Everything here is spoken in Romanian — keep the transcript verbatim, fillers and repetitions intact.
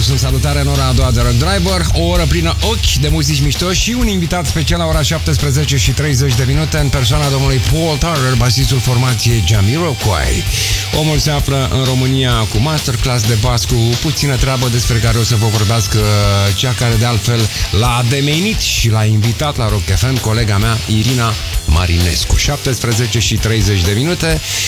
sunt salutare în ora a doua de Rock Driver, o oră plină ochi de muzici mișto și un invitat special la ora șaptesprezece și treizeci de minute în persoana domnului Paul Turner, basistul formației Jamiroquai. Omul se află în România cu masterclass de bas, cu puțină treabă, despre care o să vă vorbească cea care de altfel l-a ademenit și l-a invitat la Rock F M, colega mea Irina Marinescu. șaptesprezece și treizeci de minute